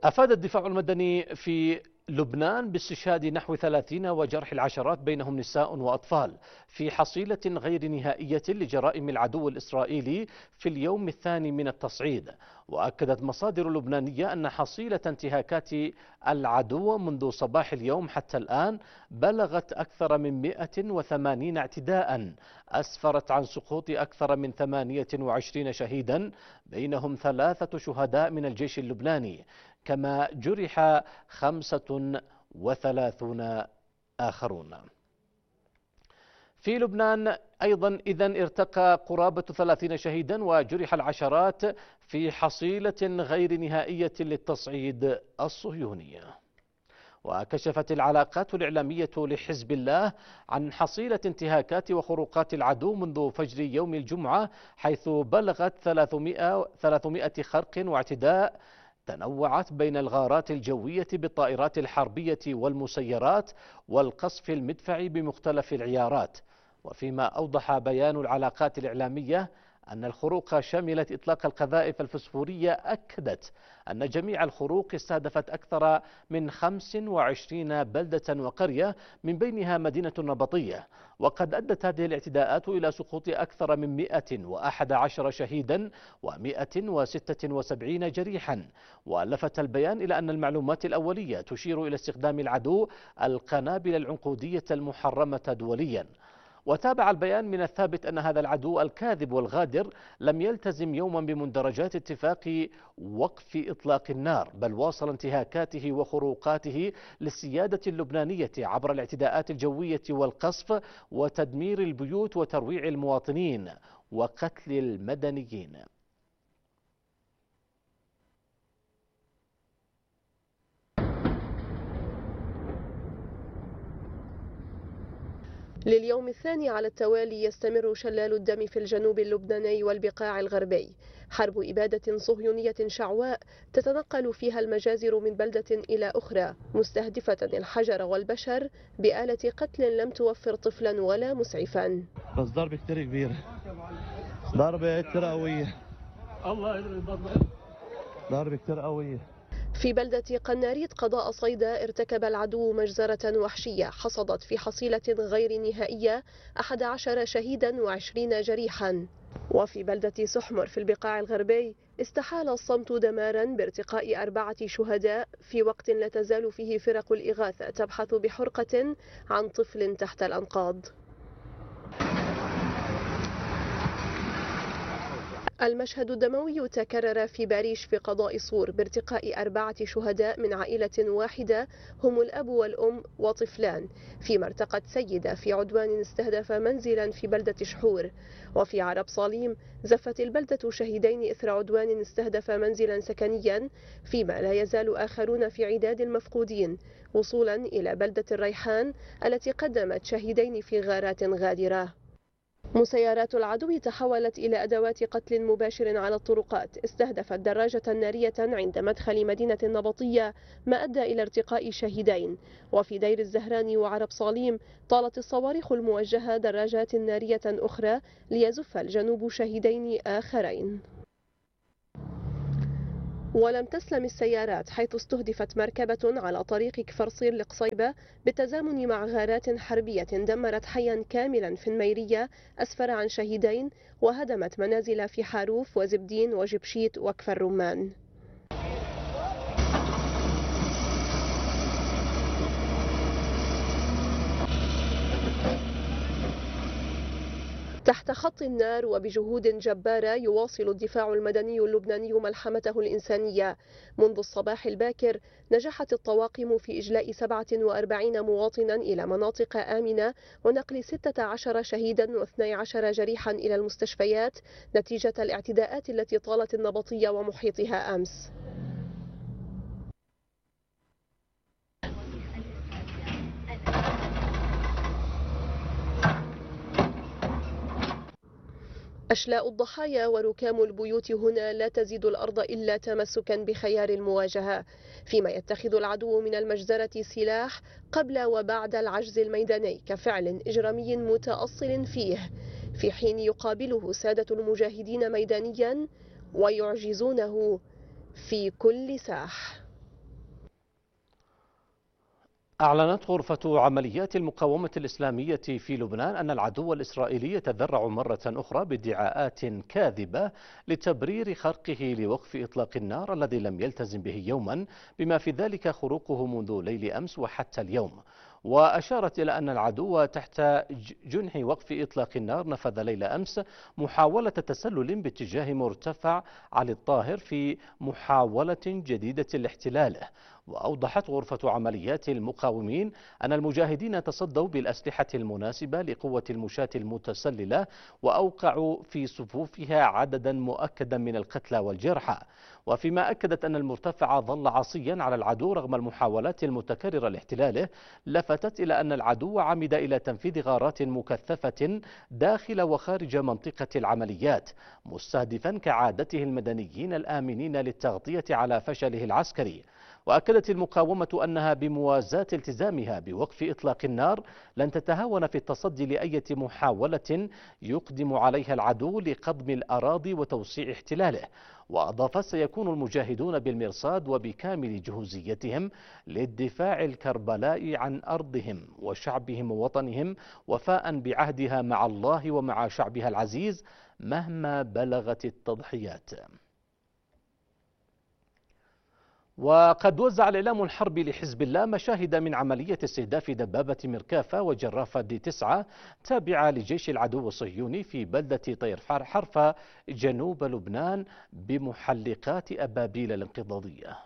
أفاد الدفاع المدني في لبنان باستشهاد نحو 30 وجرح العشرات بينهم نساء وأطفال في حصيلة غير نهائية لجرائم العدو الإسرائيلي في اليوم الثاني من التصعيد. وأكدت مصادر لبنانية أن حصيلة انتهاكات العدو منذ صباح اليوم حتى الآن بلغت أكثر من 180 اعتداء أسفرت عن سقوط أكثر من 28 شهيدا بينهم 3 شهداء من الجيش اللبناني، كما جرح 35 آخرون. في لبنان أيضا ارتقى قرابة 30 شهيدا وجرح العشرات في حصيلة غير نهائية للتصعيد الصهيوني. وكشفت العلاقات الإعلامية لحزب الله عن حصيلة انتهاكات وخروقات العدو منذ فجر يوم الجمعة، حيث بلغت 300 خرق واعتداء تنوعت بين الغارات الجوية بالطائرات الحربية والمسيرات والقصف المدفعي بمختلف العيارات. وفيما أوضح بيان العلاقات الإعلامية أن الخروق شملت إطلاق القذائف الفسفورية، أكدت أن جميع الخروق استهدفت أكثر من 25 بلدة وقرية من بينها مدينة النبطية. وقد أدت هذه الاعتداءات إلى سقوط أكثر من 111 شهيدا و176 جريحا. ولفت البيان إلى أن المعلومات الأولية تشير إلى استخدام العدو القنابل العنقودية المحرمة دوليا. وتابع البيان من الثابت أن هذا العدو الكاذب والغادر لم يلتزم يوما بمندرجات اتفاق وقف إطلاق النار، بل واصل انتهاكاته وخروقاته للسيادة اللبنانية عبر الاعتداءات الجوية والقصف وتدمير البيوت وترويع المواطنين وقتل المدنيين. لليوم الثاني على التوالي يستمر شلال الدم في الجنوب اللبناني والبقاع الغربي، حرب إبادة صهيونية شعواء تتنقل فيها المجازر من بلدة إلى أخرى مستهدفة الحجر والبشر بآلة قتل لم توفر طفلا ولا مسعفا. بس ضربة كتير كبيرة، ضربة كتير قوية، الله يدري ضربة كتير قوية. في بلدة قناريط قضاء صيدا ارتكب العدو مجزرة وحشية حصدت في حصيلة غير نهائية 11 شهيدا و20 جريحا. وفي بلدة سحمر في البقاع الغربي استحال الصمت دمارا بارتقاء 4 شهداء في وقت لا تزال فيه فرق الإغاثة تبحث بحرقة عن طفل تحت الأنقاض. المشهد الدموي تكرر في باريش في قضاء صور بارتقاء 4 شهداء من عائلة واحدة هم الأب والأم وطفلان، فيما ارتقت سيدة في عدوان استهدف منزلا في بلدة شحور. وفي عرب صاليم زفت البلدة شهيدين إثر عدوان استهدف منزلا سكنيا، فيما لا يزال آخرون في عداد المفقودين، وصولا إلى بلدة الريحان التي قدمت شهيدين في غارات غادرة. مسيرات العدو تحولت إلى أدوات قتل مباشر على الطرقات، استهدفت دراجة نارية عند مدخل مدينة النبطية ما أدى إلى ارتقاء شهيدين. وفي دير الزهراني وعرب صاليم طالت الصواريخ الموجهة دراجات نارية أخرى ليزف الجنوب شهيدين آخرين. ولم تسلم السيارات، حيث استهدفت مركبة على طريق كفرصير لقصيبة بالتزامن مع غارات حربية دمرت حيا كاملا في النميرية أسفر عن شهيدين، وهدمت منازل في حاروف وزبدين وجبشيت وكفر الرمان. تحت خط النار وبجهود جبارة يواصل الدفاع المدني اللبناني ملحمته الإنسانية. منذ الصباح الباكر نجحت الطواقم في إجلاء 47 مواطنا إلى مناطق آمنة ونقل 16 شهيدا و12 جريحا إلى المستشفيات نتيجة الاعتداءات التي طالت النبطية ومحيطها أمس. أشلاء الضحايا وركام البيوت هنا لا تزيد الأرض إلا تمسكا بخيار المواجهة، فيما يتخذ العدو من المجزرة سلاح قبل وبعد العجز الميداني كفعل إجرامي متأصل فيه، في حين يقابله سادة المجاهدين ميدانيا ويعجزونه في كل ساح. أعلنت غرفة عمليات المقاومة الإسلامية في لبنان أن العدو الإسرائيلي يتذرع مرة أخرى بادعاءات كاذبة لتبرير خرقه لوقف إطلاق النار الذي لم يلتزم به يوما، بما في ذلك خروقه منذ ليل أمس وحتى اليوم. وأشارت إلى أن العدو تحت جنح وقف إطلاق النار نفذ ليل أمس محاولة تسلل باتجاه مرتفع علي الطاهر في محاولة جديدة لاحتلاله. وأوضحت غرفة عمليات المقاومين أن المجاهدين تصدوا بالأسلحة المناسبة لقوة المشاة المتسللة، وأوقعوا في صفوفها عددا مؤكدا من القتلى والجرحى. وفيما أكدت أن المرتفع ظل عصيا على العدو رغم المحاولات المتكررة لاحتلاله، لفتت إلى أن العدو عمد إلى تنفيذ غارات مكثفة داخل وخارج منطقة العمليات، مستهدفا كعادته المدنيين الآمنين للتغطية على فشله العسكري. وأكدت المقاومة أنها بموازاة التزامها بوقف إطلاق النار لن تتهاون في التصدي لأي محاولة يقدم عليها العدو لقضم الأراضي وتوسيع احتلاله. وأضافت: سيكون المجاهدون بالمرصاد وبكامل جهوزيتهم للدفاع الكربلاء عن أرضهم وشعبهم ووطنهم، وفاء بعهدها مع الله ومع شعبها العزيز مهما بلغت التضحيات. وقد وزع الإعلام الحربي لحزب الله مشاهد من عملية استهداف دبابة مركافة وجرافة D9 تابعة لجيش العدو الصهيوني في بلدة طير حرفة جنوب لبنان بمحلقات أبابيل الانقضاضية.